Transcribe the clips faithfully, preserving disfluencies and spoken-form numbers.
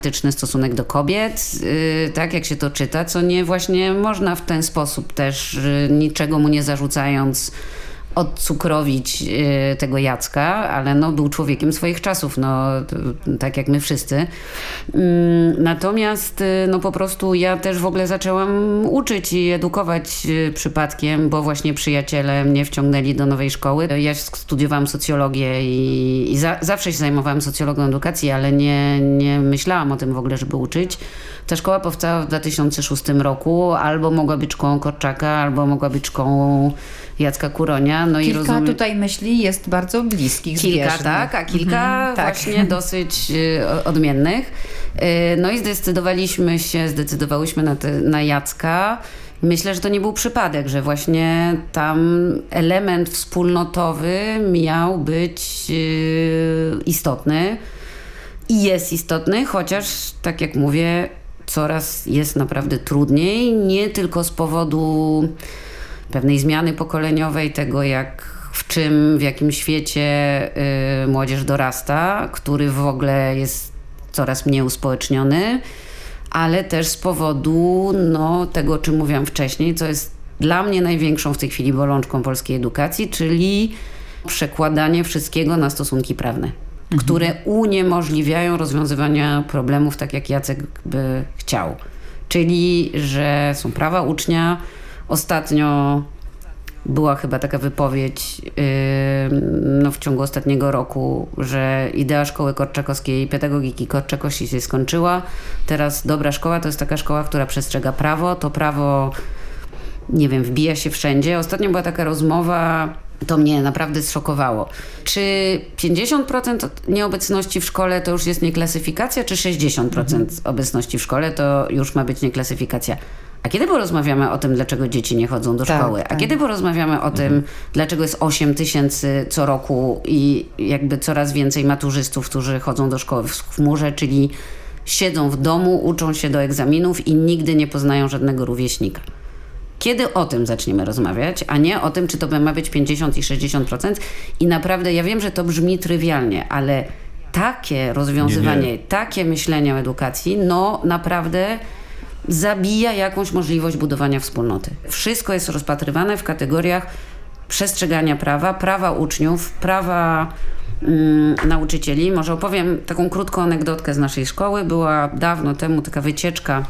Etyczny stosunek do kobiet, yy, tak jak się to czyta, co nie właśnie można w ten sposób też, yy, niczego mu nie zarzucając, odcukrowić yy, tego Jacka, ale no, był człowiekiem swoich czasów, no, to, tak jak my wszyscy. Yy, natomiast yy, no, po prostu ja też w ogóle zaczęłam uczyć i edukować yy, przypadkiem, bo właśnie przyjaciele mnie wciągnęli do nowej szkoły. Ja studiowałam socjologię i, i za, zawsze się zajmowałam socjologią edukacji, ale nie, nie myślałam o tym w ogóle, żeby uczyć. Ta szkoła powstała w dwa tysiące szóstym roku, albo mogła być szkołą Korczaka, albo mogła być szkołą Jacka Kuronia. No kilka i rozumiem, tutaj myśli jest bardzo bliskich, kilka, zbieżnych. tak, a kilka mhm, właśnie tak. dosyć y, odmiennych. Y, no i zdecydowaliśmy się, zdecydowałyśmy na, te, na Jacka. Myślę, że to nie był przypadek, że właśnie tam element wspólnotowy miał być y, istotny i jest istotny, chociaż tak jak mówię, coraz jest naprawdę trudniej, nie tylko z powodu pewnej zmiany pokoleniowej, tego jak, w czym, w jakim świecie y, młodzież dorasta, który w ogóle jest coraz mniej uspołeczniony, ale też z powodu no, tego, o czym mówiłam wcześniej, co jest dla mnie największą w tej chwili bolączką polskiej edukacji, czyli przekładanie wszystkiego na stosunki prawne, mhm. które uniemożliwiają rozwiązywania problemów tak, jak Jacek by chciał. Czyli, że są prawa ucznia. Ostatnio była chyba taka wypowiedź yy, no w ciągu ostatniego roku, że idea szkoły korczakowskiej, pedagogiki korczakowskiej się skończyła. Teraz dobra szkoła to jest taka szkoła, która przestrzega prawo. To prawo, nie wiem, wbija się wszędzie. Ostatnio była taka rozmowa, to mnie naprawdę zszokowało. Czy pięćdziesiąt procent nieobecności w szkole to już jest nieklasyfikacja, czy sześćdziesiąt procent mhm. obecności w szkole to już ma być nieklasyfikacja? A kiedy porozmawiamy o tym, dlaczego dzieci nie chodzą do tak, szkoły? A tak. kiedy porozmawiamy o mhm. tym, dlaczego jest osiem tysięcy co roku i jakby coraz więcej maturzystów, którzy chodzą do szkoły w chmurze, czyli siedzą w domu, uczą się do egzaminów i nigdy nie poznają żadnego rówieśnika? Kiedy o tym zaczniemy rozmawiać, a nie o tym, czy to ma być pięćdziesiąt i sześćdziesiąt procent? I naprawdę, ja wiem, że to brzmi trywialnie, ale takie rozwiązywanie, nie, nie. takie myślenie o edukacji, no naprawdę zabija jakąś możliwość budowania wspólnoty. Wszystko jest rozpatrywane w kategoriach przestrzegania prawa, prawa uczniów, prawa mm, nauczycieli. Może opowiem taką krótką anegdotkę z naszej szkoły. Była dawno temu taka wycieczka,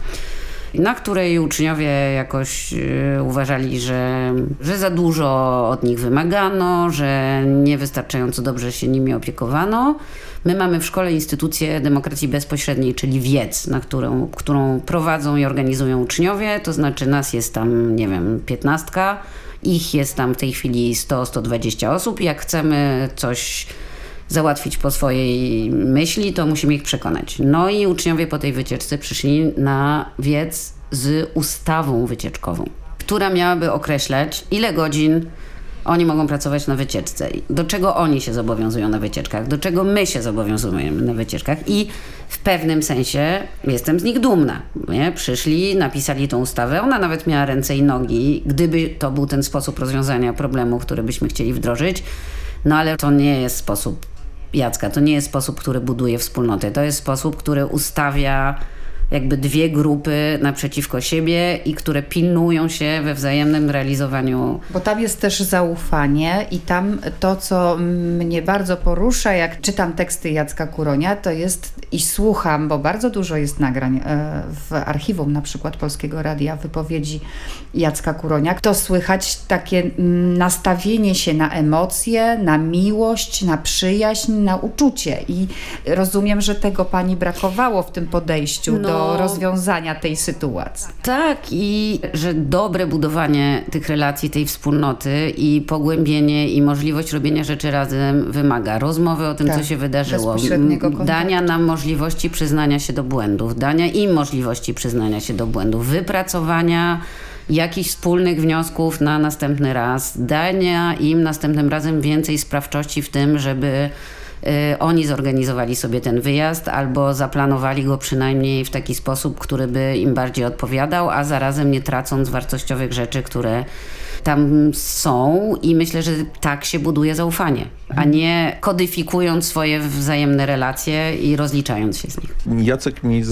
na której uczniowie jakoś y, uważali, że, że za dużo od nich wymagano, że niewystarczająco dobrze się nimi opiekowano. My mamy w szkole instytucję demokracji bezpośredniej, czyli wiec, na którą, którą prowadzą i organizują uczniowie, to znaczy nas jest tam, nie wiem, piętnastka, ich jest tam w tej chwili sto do stu dwudziestu osób. Jak chcemy coś załatwić po swojej myśli, to musimy ich przekonać. No i uczniowie po tej wycieczce przyszli na wiec z ustawą wycieczkową, która miałaby określać, ile godzin oni mogą pracować na wycieczce, do czego oni się zobowiązują na wycieczkach, do czego my się zobowiązujemy na wycieczkach i w pewnym sensie jestem z nich dumna. Nie? Przyszli, napisali tą ustawę, ona nawet miała ręce i nogi, gdyby to był ten sposób rozwiązania problemu, który byśmy chcieli wdrożyć, no ale to nie jest sposób Jacka, to nie jest sposób, który buduje wspólnotę, to jest sposób, który ustawia jakby dwie grupy naprzeciwko siebie i które pilnują się we wzajemnym realizowaniu. Bo tam jest też zaufanie i tam to, co mnie bardzo porusza, jak czytam teksty Jacka Kuronia, to jest i słucham, bo bardzo dużo jest nagrań w archiwum na przykład Polskiego Radia, wypowiedzi Jacka Kuronia. To słychać takie nastawienie się na emocje, na miłość, na przyjaźń, na uczucie i rozumiem, że tego pani brakowało w tym podejściu no. do rozwiązania tej sytuacji. Tak, i że dobre budowanie tych relacji, tej wspólnoty i pogłębienie i możliwość robienia rzeczy razem wymaga rozmowy o tym, tak, co się wydarzyło, dania nam możliwości przyznania się do błędów, dania im możliwości przyznania się do błędów, wypracowania jakichś wspólnych wniosków na następny raz, dania im następnym razem więcej sprawczości w tym, żeby oni zorganizowali sobie ten wyjazd albo zaplanowali go przynajmniej w taki sposób, który by im bardziej odpowiadał, a zarazem nie tracąc wartościowych rzeczy, które tam są i myślę, że tak się buduje zaufanie, a nie kodyfikując swoje wzajemne relacje i rozliczając się z nich. Jacek mi